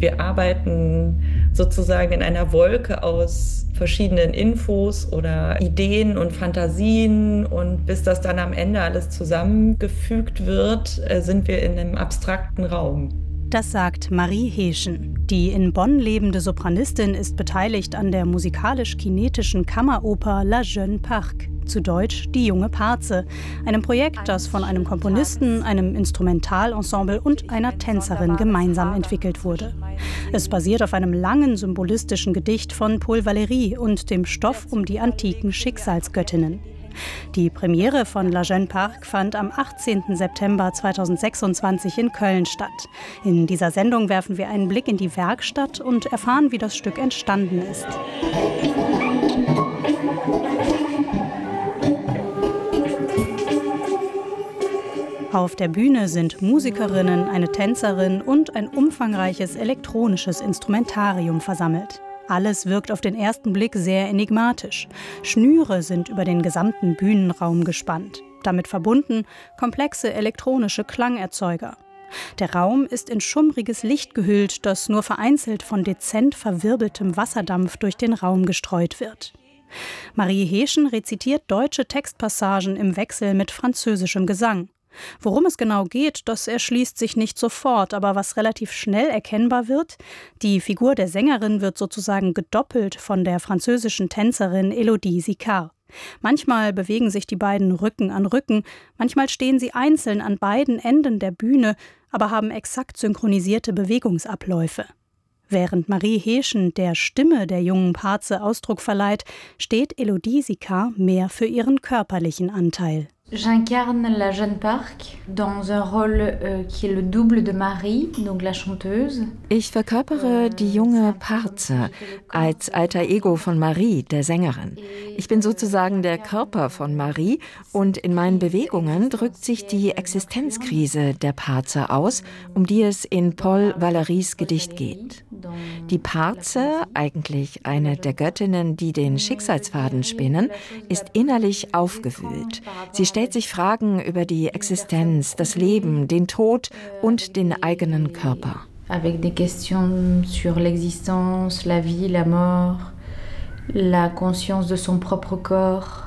Wir arbeiten sozusagen in einer Wolke aus verschiedenen Infos oder Ideen und Fantasien, und bis das dann am Ende alles zusammengefügt wird, sind wir in einem abstrakten Raum. Das sagt Marie Heeschen. Die in Bonn lebende Sopranistin ist beteiligt an der musikalisch-kinetischen Kammeroper La Jeune Parc, zu Deutsch Die junge Parze, einem Projekt, das von einem Komponisten, einem Instrumentalensemble und einer Tänzerin gemeinsam entwickelt wurde. Es basiert auf einem langen symbolistischen Gedicht von Paul Valéry und dem Stoff um die antiken Schicksalsgöttinnen. Die Premiere von La Jeune Parc fand am 18. September 2026 in Köln statt. In dieser Sendung werfen wir einen Blick in die Werkstatt und erfahren, wie das Stück entstanden ist. Auf der Bühne sind Musikerinnen, eine Tänzerin und ein umfangreiches elektronisches Instrumentarium versammelt. Alles wirkt auf den ersten Blick sehr enigmatisch. Schnüre sind über den gesamten Bühnenraum gespannt. Damit verbunden komplexe elektronische Klangerzeuger. Der Raum ist in schummriges Licht gehüllt, das nur vereinzelt von dezent verwirbeltem Wasserdampf durch den Raum gestreut wird. Marie Heeschen rezitiert deutsche Textpassagen im Wechsel mit französischem Gesang. Worum es genau geht, das erschließt sich nicht sofort, aber was relativ schnell erkennbar wird: die Figur der Sängerin wird sozusagen gedoppelt von der französischen Tänzerin Élodie Sicard. Manchmal bewegen sich die beiden Rücken an Rücken, manchmal stehen sie einzeln an beiden Enden der Bühne, aber haben exakt synchronisierte Bewegungsabläufe. Während Marie Heeschen der Stimme der jungen Parze Ausdruck verleiht, steht Élodie Sicard mehr für ihren körperlichen Anteil. J'incarne la Jeune Parc dans un rôle qui est le double de Marie, donc la chanteuse. Ich verkörpere die junge Parze als alter Ego von Marie, der Sängerin. Ich bin sozusagen der Körper von Marie und in meinen Bewegungen drückt sich die Existenzkrise der Parze aus, um die es in Paul Valérys Gedicht geht. Die Parze, eigentlich eine der Göttinnen, die den Schicksalsfaden spinnen, ist innerlich aufgewühlt. Sie stellt sich Fragen über die Existenz, das Leben, den Tod und den eigenen Körper. Avec des questions sur l'existence, la vie, la mort, la conscience de son propre corps.